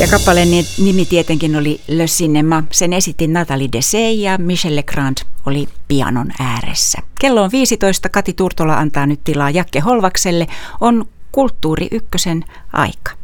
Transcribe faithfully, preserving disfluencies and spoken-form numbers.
Ja kappaleen nimi tietenkin oli Le Cinema. Sen esitti Nathalie Dessay ja Michel Legrand oli pianon ääressä. Kello on viisitoista. Kati Turtola antaa nyt tilaa Jakke Holvakselle. On Kulttuuri Ykkösen aika.